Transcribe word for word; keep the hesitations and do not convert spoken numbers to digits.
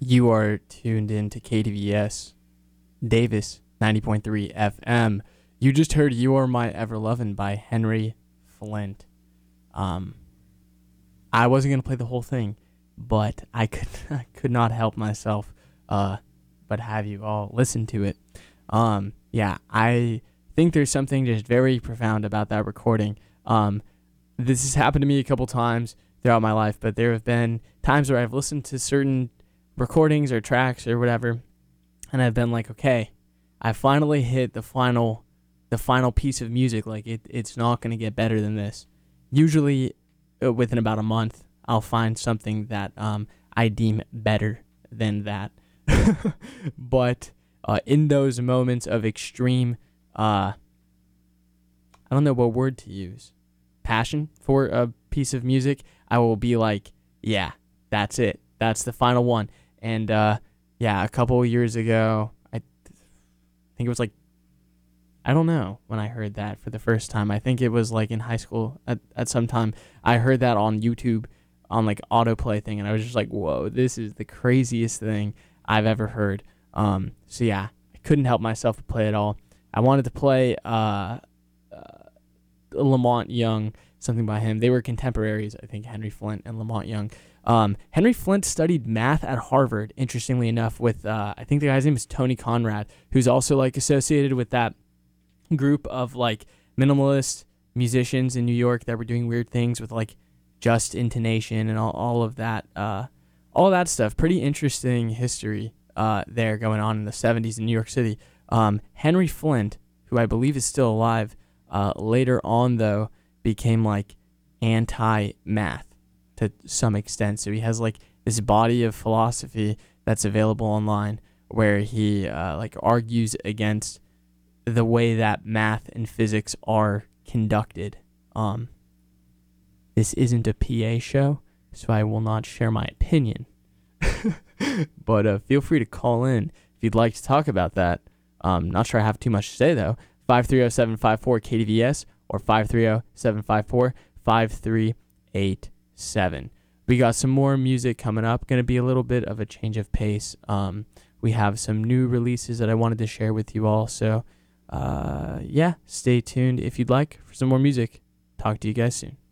You are tuned in to K D V S Davis ninety point three F M. You just heard You Are My Ever Lovin' by Henry Flint. Um, I wasn't going to play the whole thing, but I could I could not help myself uh, but have you all listen to it. Um, yeah, I think there's something just very profound about that recording. Um, this has happened to me a couple times throughout my life, but there have been times where I've listened to certain recordings or tracks or whatever, and I've been like, okay, I finally hit the final the final piece of music. Like, it, it's not going to get better than this. Usually uh, within about a month, I'll find something that um, I deem better than that. But uh, in those moments of extreme, uh, I don't know what word to use, passion for a piece of music, I will be like, yeah, that's it. That's the final one. And uh, yeah, a couple of years ago, I think it was like, I don't know when I heard that for the first time. I think it was like in high school at, at some time. I heard that on YouTube on like autoplay thing, and I was just like, whoa, this is the craziest thing I've ever heard. Um, so yeah, I couldn't help myself to play it all. I wanted to play uh, uh, Lamont Young, something by him. They were contemporaries, I think, Henry Flint and Lamont Young. Um, Henry Flint studied math at Harvard, interestingly enough, with, uh, I think the guy's name is Tony Conrad, who's also like associated with that group of like minimalist musicians in New York that were doing weird things with like just intonation and all, all of that, uh, all that stuff. Pretty interesting history uh, there going on in the seventies in New York City. Um, Henry Flint, who I believe is still alive, uh, later on though became like anti-math to some extent. So he has like this body of philosophy that's available online where he uh, like argues against the way that math and physics are conducted. Um, this isn't a P A show, so I will not share my opinion. But uh, feel free to call in if you'd like to talk about that. Um, not sure I have too much to say, though. five three zero, seven five four, K D V S or five three zero, seven five four, five three eight seven. We got some more music coming up. Going to be a little bit of a change of pace. Um, we have some new releases that I wanted to share with you all, so... Uh, yeah, stay tuned if you'd like for some more music. Talk to you guys soon.